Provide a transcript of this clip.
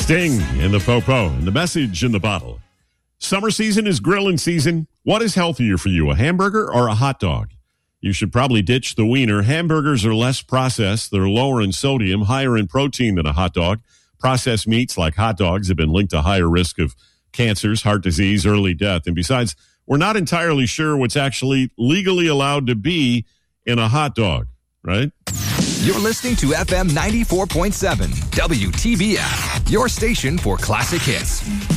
Sting in the Popo and the message in the bottle. Summer season is grilling season. What is healthier for you, a hamburger or a hot dog? You should probably ditch the wiener. Hamburgers are less processed. They're lower in sodium, higher in protein than a hot dog. Processed meats like hot dogs have been linked to higher risk of cancers, heart disease, early death. And besides, we're not entirely sure what's actually legally allowed to be in a hot dog, right? You're listening to FM 94.7 WTBF, your station for classic hits.